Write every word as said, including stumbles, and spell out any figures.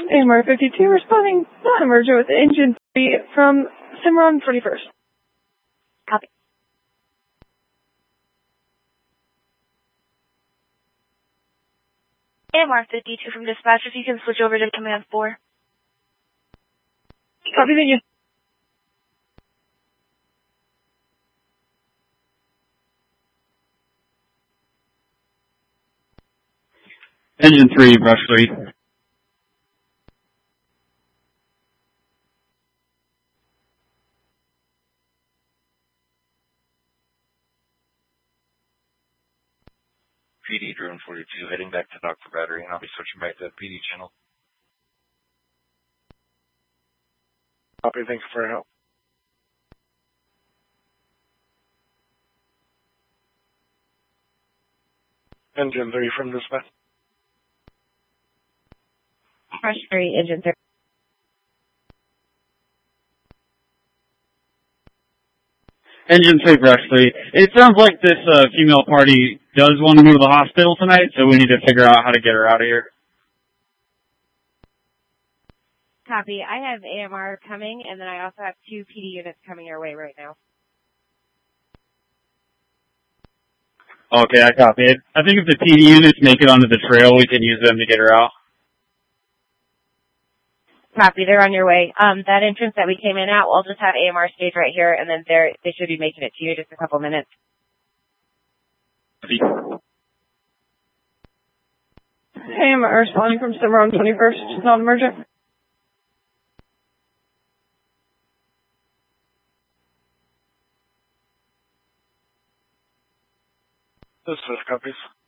A M R fifty-two responding non-emergent with engine three from Cimarron twenty-first. Copy. A M R fifty-two from dispatch, if you can switch over to command four. Copy, thank you. Engine three, brush three. P D drone forty-two heading back to Doctor Battery, and I'll be switching back to the P D channel. Copy, thanks for your help. Engine three from dispatch. Brush three, engine three. Engine three, brush three. It sounds like this uh, female party does want to go to the hospital tonight, so we need to figure out how to get her out of here. Copy. I have A M R coming, and then I also have two P D units coming your way right now. Okay, I copy it. I think if the P D units make it onto the trail, we can use them to get her out. Copy. They're on your way. Um, that entrance that we came in at, we'll just have A M R stage right here, and then they're, they should be making it to you in just a couple minutes. A M R responding from Cimarron twenty-first, non-emergent. This is copies.